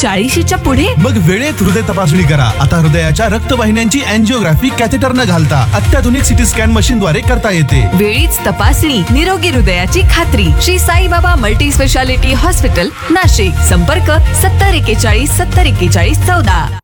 40च्या पुढे? मग वेळेत हृदय तपासणी करा. आता हृदयाच्या रक्तवाहिन्यांची अँजिओग्राफी कॅथेटर न घालता अत्याधुनिक सिटी स्कॅन मशीन द्वारे करता येते. वेळीच तपासणी, निरोगी हृदयाची खात्री. Shri Saibaba multi speciality hospital, Nashik. संपर्क 70 41 70 41 14.